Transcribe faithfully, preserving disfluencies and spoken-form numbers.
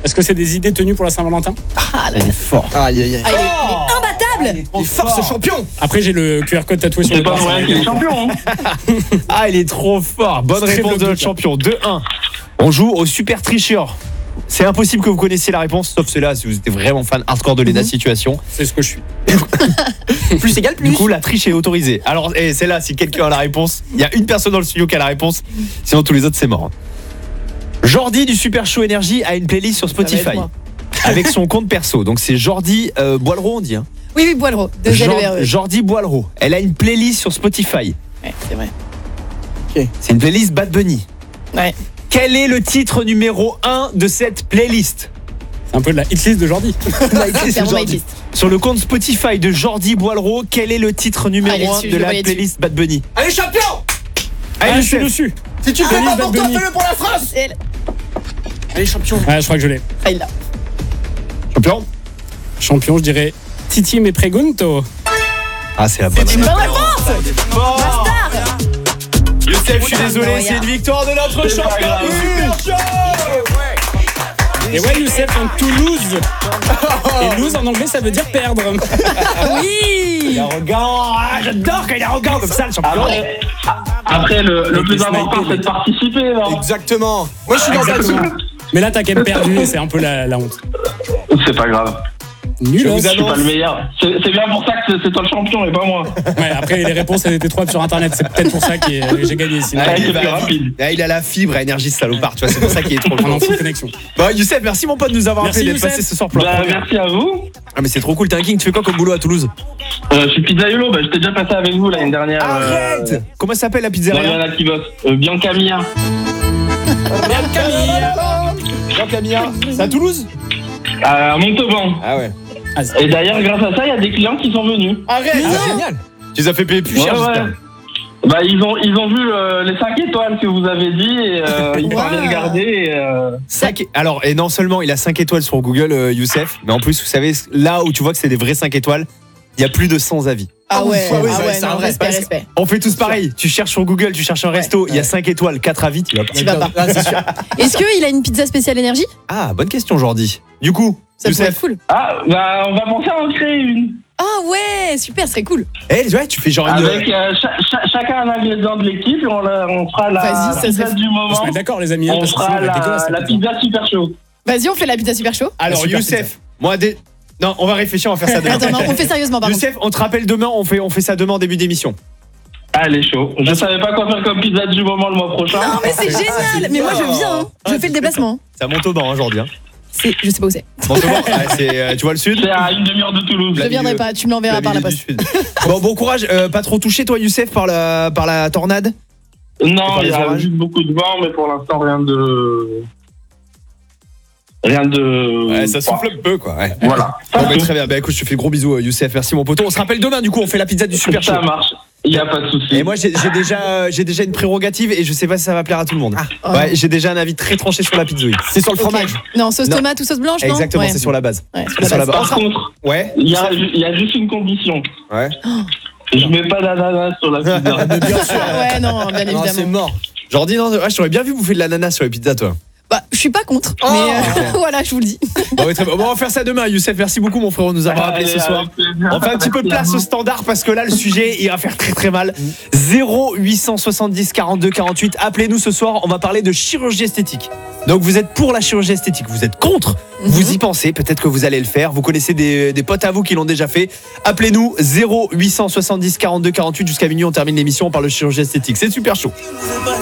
Est-ce que c'est des idées tenues pour la Saint-Valentin? Ah, là, Il est fort. Aïe, aïe, aïe. Ah, il est, il est imbattable. Il est fort ce champion. Après, j'ai le Q R code tatoué sur C'est le pas bras. vrai qu'il est champion. Hein. Ah, il est trop fort. Bonne C'est réponse très de notre bloqué, champion. deux un. On joue au super tricheur. C'est impossible que vous connaissiez la réponse, sauf cela si vous étiez vraiment fan hardcore de l'E D A Situation. C'est ce que je suis. Plus égale plus. Du coup, la triche est autorisée. Alors, et c'est là, si quelqu'un a la réponse, il y a une personne dans le studio qui a la réponse. Sinon, tous les autres, c'est mort. Jordi du Super Show Énergie a une playlist sur Ça va être Spotify moi. avec son compte perso. Donc, c'est Jordi euh, Boileau, on dit. Hein. Oui, oui, Boileau. De Jor- L E R E. Jordi Boileau. Elle a une playlist sur Spotify. Ouais, c'est vrai. C'est une playlist Bad Bunny. Ouais. Quel est le titre numéro un de cette playlist? C'est un peu de la hitlist de Jordi. C'est mon Jordi. list. Sur le compte Spotify de Jordi Boileau, quel est le titre numéro Allez, un dessus, de je vais la aller dessus. playlist Bad Bunny? Allez, champion. Allez, Ah, le je suis chef. dessus. Si tu le fais Allez, pas Bad pour toi, Bunny. fais-le pour la France. Elle- Allez, champion. Ah, je crois que je l'ai. Ah, il l'a. Champion. Champion, je dirais Titi me pregunto. Ah, c'est la bonne Bonne réponse. réponse. Fort. Youssef, je suis Ah, désolé, non, c'est regarde. une victoire de notre C'est pas champion grave. du Super Show. Et ouais, Youssef, en Toulouse. Et lose en anglais, ça veut dire perdre. Il Oui. est arrogant. Ah, j'adore quand il est arrogant comme ça, le champion. Après, après le, le Avec plus les important, snipers, c'est de participer. Non Exactement. Moi, je suis dans ta Exactement. team. Mais là, t'as quand même perdu et c'est un peu la, la honte. C'est pas grave. Nul, Je hein. vous Je suis pas annonce. le meilleur. C'est c'est bien pour ça que c'est- c'est toi le champion et pas moi. Ouais, après, les réponses, elles étaient trop sur internet. C'est peut-être pour ça que j'ai gagné. Sinon, Ah, Ouais, il, c'est va- plus rapide. ah, il a la fibre à énergie salopard, tu vois, c'est pour ça qu'il est trop on en fort. fout connexion. Bon, Youssef, merci mon pote de nous avoir Merci, appelé d'être Youssef. passé ce soir pour la Bah, première. merci à vous. Ah, mais c'est trop cool, t'es un king, tu fais quoi comme boulot à Toulouse? Euh, je suis pizzaiolo. Bah, j'étais déjà passé avec vous l'année dernière. Arrête euh, Comment ça s'appelle la dans pizzeria? Lana qui bosse. Euh, Bianca Mia. Bien Camille. Jean Camilla. C'est à Toulouse? À Montauban. Ah ouais. Et d'ailleurs, grâce à ça, il y a des clients qui sont venus. Arrête Mais non. Ah, génial. Tu les as fait payer plus Ouais, cher, ouais. j'espère. Bah, ils ont, ils ont vu euh, les cinq étoiles que vous avez dit et euh, ils Wow. parlaient regarder. Et, euh, Cinq- Alors, et non seulement il a cinq étoiles sur Google, euh, Youssef, mais en plus, vous savez, là où tu vois que c'est des vrais cinq étoiles, il y a plus de cent avis. Ah ouais. Ah oui, Ah ça, ouais. c'est un Non, vrai, respect, parce que- respect. On fait tous pareil. Tu cherches sur Google, tu cherches un resto, il y a cinq étoiles, quatre avis, tu vas pas. Tu vas pas. Ah, c'est sûr. Est-ce qu'il a une pizza spéciale énergie? Ah, bonne question, Jordi. Du coup, Ça pourrait être Youssef, cool. Ah, bah, on va penser à en créer une. Ah ouais, super, ce serait cool. eh, ouais, tu fais genre une. Avec euh, cha- cha- chacun un ingrédient de l'équipe et on, la- on fera la Vas-y, ça pizza serait- du On se moment. met d'accord, les amis. hein, On parce que sinon, fera elle va être dégueulasse, la, la pizza. pizza super chaud. Vas-y, on fait la pizza super chaud. Alors, super Youssef, moi, des. Non, on va réfléchir, on va faire ça demain. Attends, non, on fait sérieusement par contre. Youssef, on te rappelle demain, on fait, on fait ça demain en début d'émission. Allez, chaud. Je savais pas quoi faire comme pizza du moment le mois prochain. Non, mais c'est génial. Mais moi, je viens. hein. Je fais le déplacement. Ça monte au banc, hein, Jordi. Hein. C'est, je sais pas où c'est. Monte au banc, ah, c'est, euh, tu vois le sud? C'est à une demi-heure de Toulouse. Je viendrai milieu. pas. Tu me l'enverras par la milieu poste. du sud. Bon, bon courage. Euh, pas trop touché, toi, Youssef, par la, par la tornade? Non, par il y les a orages. juste beaucoup de vent, mais pour l'instant, rien de. Rien de. Ouais, ça souffle un peu, quoi. Ouais. Voilà. Bon, bah, très bien. Bah, écoute, je te fais gros bisous, euh, Youssef. Merci, mon poteau. On se rappelle demain, du coup, on fait la pizza du super show. Ça marche. Il n'y a pas de souci. Et moi, j'ai j'ai déjà, j'ai déjà une prérogative et je sais pas si ça va plaire à tout le monde. Oh. Ouais, j'ai déjà un avis très tranché sur la pizzouille. C'est sur le Ok. fromage. Non, sauce Non. tomate ou sauce blanche, non? Exactement, Ouais. c'est sur la base. Ouais, sur C'est la sur la base. base. Par contre, Ouais. il y a, il y a juste une condition. Ouais. Je mets pas d'ananas sur la pizza. Bien sûr. Ouais, non, bien Non, c'est évidemment. mort. Jordi, non, ouais, je t'aurais bien vu bouffer de l'ananas sur les pizzas, toi. Bah, je suis pas contre. Oh. Mais euh, voilà, je vous le dis. Bon, ouais, très bien. Bon, on va faire ça demain, Youssef. Merci beaucoup, mon frère, de nous avoir appelé ce Allez, soir. avec plaisir. On fait un petit peu de place au standard parce que là, le sujet, il va faire très très mal. zéro huit cent soixante-dix quarante-deux quarante-huit. Appelez-nous ce soir, on va parler de chirurgie esthétique. Donc, vous êtes pour la chirurgie esthétique, vous êtes contre, vous y pensez, peut-être que vous allez le faire. Vous connaissez des, des potes à vous qui l'ont déjà fait. Appelez-nous zéro huit cent soixante-dix quarante-deux quarante-huit. Jusqu'à minuit, on termine l'émission, on parle de chirurgie esthétique. C'est super chaud.